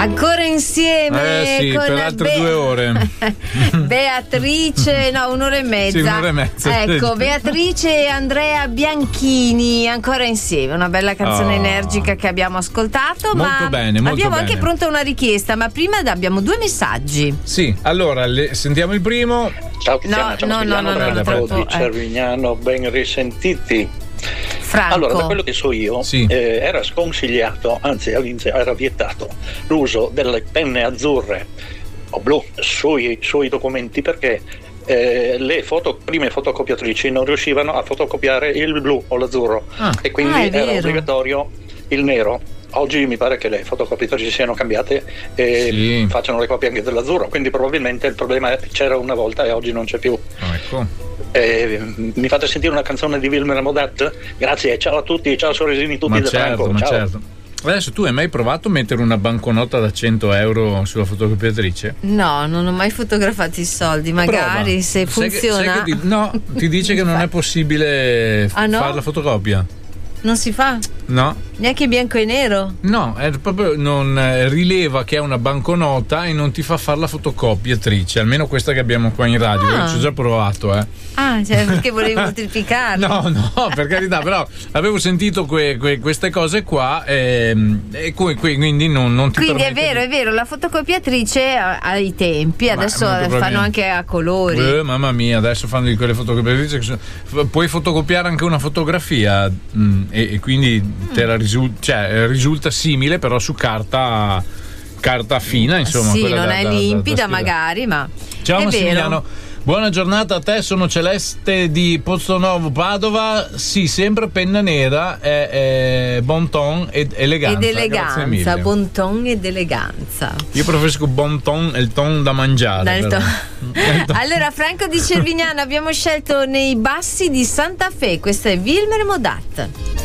Ancora insieme sì, con per altre 2 ore. Beatrice, no, 1 ora e mezza. Sì, 1 ora e mezza. Ecco, Beatrice e Andrea Bianchini, ancora insieme, una bella canzone energica che abbiamo ascoltato. Molto bene, molto abbiamo bene. anche pronta una richiesta, ma prima abbiamo 2 messaggi. Sì, allora sentiamo il primo. Ciao Tiziana, ciao di Cervignano, ben risentiti. Franco. Allora, da quello che so io, era sconsigliato, anzi all'inizio era vietato l'uso delle penne azzurre o blu sui documenti, perché le prime fotocopiatrici non riuscivano a fotocopiare il blu o l'azzurro, e quindi era obbligatorio il nero. Oggi mi pare che le fotocopiatrici siano cambiate e facciano le copie anche dell'azzurro, quindi probabilmente il problema c'era una volta e oggi non c'è più. Ecco. Mi fate sentire una canzone di Wilmer Modat? Grazie, ciao a tutti, ciao sorrisini tutti da Franco. Ciao. Certo. Adesso tu hai mai provato a mettere una banconota da 100 euro sulla fotocopiatrice? No, non ho mai fotografato i soldi, magari se funziona. Ti dice che non è possibile fare la fotocopia. Non si fa? No. Neanche bianco e nero? No, è proprio non rileva che è una banconota e non ti fa fare la fotocopiatrice, almeno questa che abbiamo qua in radio. Io ci ho già provato, cioè perché volevi moltiplicarlo? No, per carità, però avevo sentito queste cose qua e quindi non ti Quindi è vero, la fotocopiatrice ha i tempi, adesso fanno anche a colori. Mamma mia, adesso fanno di quelle fotocopiatrici puoi fotocopiare anche una fotografia e quindi te la risulta simile, però su carta fina, insomma. Sì, non è limpida magari, ma ciao è Massimiliano. vero. Buona giornata a te, sono Celeste di Pozzonovo, Padova. Sì, sempre penna nera, è bon ton ed eleganza. Ed eleganza, bon ton ed eleganza. Io preferisco bon ton e il ton da mangiare. Allora, Franco di Cervignano, abbiamo scelto Nei bassi di Santa Fe. Questo è Wilmer Modat.